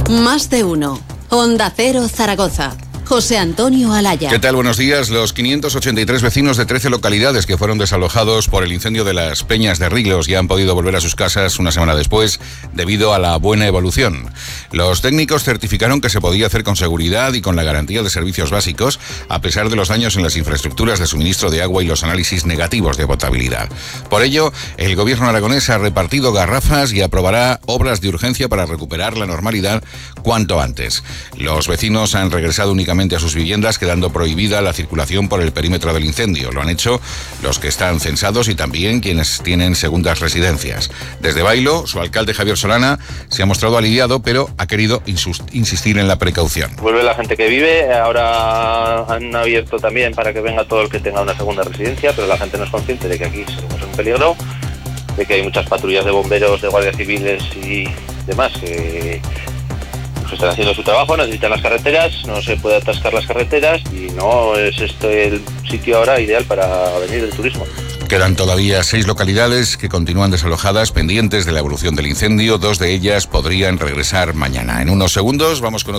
Más de uno. Onda Cero Zaragoza. José Antonio Alaya. ¿Qué tal? Buenos días. Los 583 vecinos de 13 localidades que fueron desalojados por el incendio de las Peñas de Riglos ya han podido volver a sus casas una semana después debido a la buena evolución. Los técnicos certificaron que se podía hacer con seguridad y con la garantía de servicios básicos, a pesar de los daños en las infraestructuras de suministro de agua y los análisis negativos de potabilidad. Por ello, el gobierno aragonés ha repartido garrafas y aprobará obras de urgencia para recuperar la normalidad cuanto antes. Los vecinos han regresado únicamente a sus viviendas, quedando prohibida la circulación por el perímetro del incendio. Lo han hecho los que están censados y también quienes tienen segundas residencias. Desde Bailo, su alcalde Javier Solana se ha mostrado aliviado, pero ha querido insistir en la precaución. Vuelve la gente que vive, ahora han abierto también para que venga todo el que tenga una segunda residencia, pero la gente no es consciente de que aquí seguimos en peligro, de que hay muchas patrullas de bomberos, de guardias civiles y demás que están haciendo su trabajo, necesitan las carreteras, no se puede atascar las carreteras y no es este el sitio ahora ideal para venir el turismo. Quedan todavía 6 localidades que continúan desalojadas, pendientes de la evolución del incendio. 2 de ellas podrían regresar mañana. En unos segundos vamos con